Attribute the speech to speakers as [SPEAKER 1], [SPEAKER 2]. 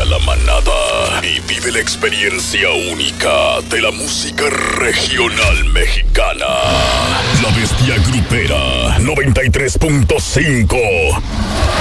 [SPEAKER 1] la manada y vive la experiencia única de la música regional mexicana. La Bestia Grupera 93.5.